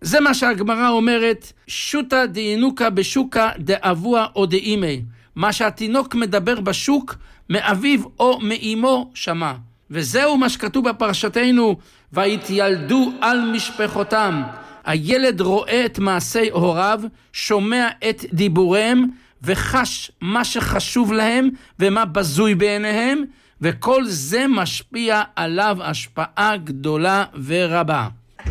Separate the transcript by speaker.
Speaker 1: זה מה שהגמרא אומרת, שוטה דינוקה בשוקה דאבוה או דאימי. מה שהתינוק מדבר בשוק, מאביו או מאמו שמע. וזהו מה שכתוב בפרשתנו, והתיילדו על משפחותם. הילד רואה את מעשי הוריו, שומע את דיבוריהם, וחש מה שחשוב להם ומה בזוי בעיניהם, וכל זה משפיע עליו השפעה גדולה ורבה.